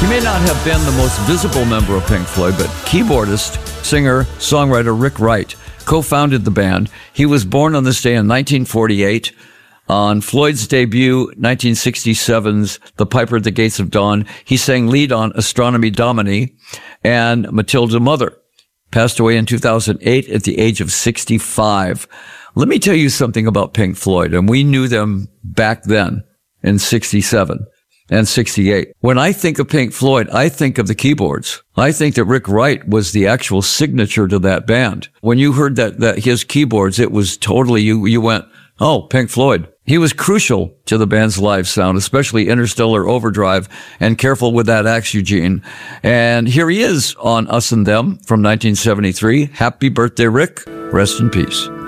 He may not have been the most visible member of Pink Floyd, but keyboardist, singer, songwriter Rick Wright co-founded the band. He was born on this day in 1948. On Floyd's debut, 1967's The Piper at the Gates of Dawn, he sang lead on Astronomy Domini, and Matilda Mother passed away in 2008 at the age of 65. Let me tell you something about Pink Floyd, and we knew them back then in 67 and 68. When I think of Pink Floyd, I think of the keyboards. I think that Rick Wright was the actual signature to that band. When you heard that his keyboards, it was totally, you went, oh, Pink Floyd. He was crucial to the band's live sound, especially Interstellar Overdrive and Careful with That Axe, Eugene. And here he is on Us and Them from 1973. Happy birthday, Rick. Rest in peace.